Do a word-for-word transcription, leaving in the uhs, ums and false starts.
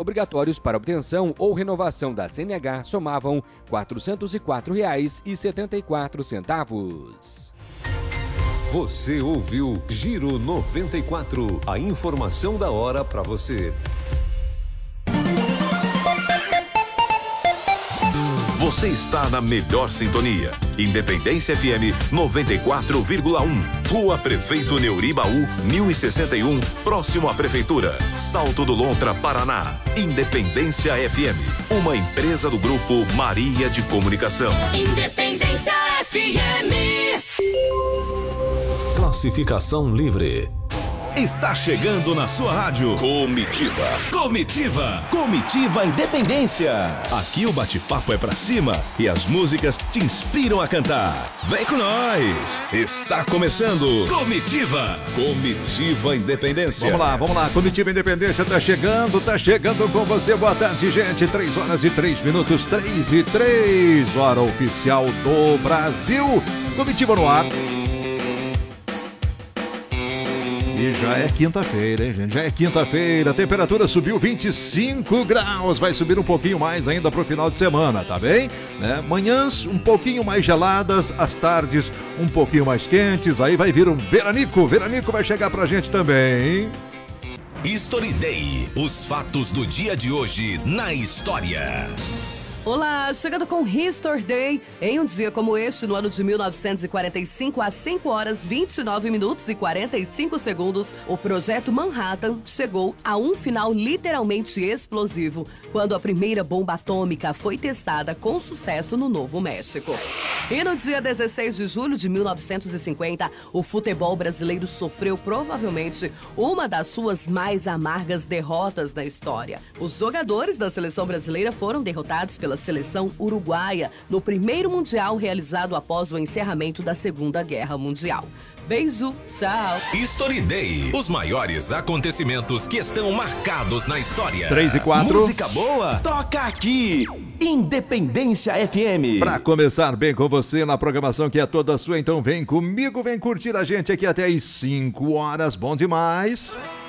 obrigatórios para obtenção ou renovação da C N H somavam quatrocentos e quatro reais e setenta e quatro centavos. Você ouviu Giro noventa e quatro, a informação da hora para você. Você está na melhor sintonia. Independência F M noventa e quatro vírgula um. Rua Prefeito Neuribaú, mil e sessenta e um, próximo à Prefeitura. Salto do Lontra, Paraná. Independência F M, uma empresa do Grupo Maria de Comunicação. Independência F M. Classificação livre. Está chegando na sua rádio Comitiva. Comitiva. Comitiva Independência. Aqui o bate-papo é pra cima e as músicas te inspiram a cantar. Vem com nós. Está começando Comitiva. Comitiva Independência. Vamos lá, vamos lá. Comitiva Independência tá chegando, tá chegando com você. Boa tarde, gente. três horas e três minutos, três e três. Hora oficial do Brasil. Comitiva no ar. E já é quinta-feira, hein, gente? Já é quinta-feira, a temperatura subiu vinte e cinco graus, vai subir um pouquinho mais ainda pro final de semana, tá bem? Né? Manhãs um pouquinho mais geladas, as tardes um pouquinho mais quentes, aí vai vir um veranico, veranico vai chegar pra gente também, hein? History Day, os fatos do dia de hoje na história. Olá, chegando com History Day, em um dia como este, no ano de mil novecentos e quarenta e cinco, às cinco horas, vinte e nove minutos e quarenta e cinco segundos, o projeto Manhattan chegou a um final literalmente explosivo, quando a primeira bomba atômica foi testada com sucesso no Novo México. E no dia dezesseis de julho de mil novecentos e cinquenta, o futebol brasileiro sofreu provavelmente uma das suas mais amargas derrotas na história. Os jogadores da seleção brasileira foram derrotados pela seleção uruguaia no primeiro mundial realizado após o encerramento da Segunda Guerra Mundial. Beijo, tchau. History Day, os maiores acontecimentos que estão marcados na história. três e quatro. Música boa, toca aqui. Independência F M. Pra começar bem com você na programação que é toda sua, então vem comigo, vem curtir a gente aqui até às cinco horas, bom demais.